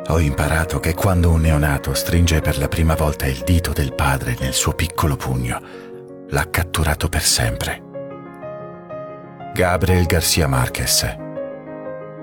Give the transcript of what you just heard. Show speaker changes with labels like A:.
A: Ho imparato che quando un neonato stringe per la prima volta il dito del padre nel suo piccolo pugno, l'ha catturato per sempre. Gabriel García Márquez.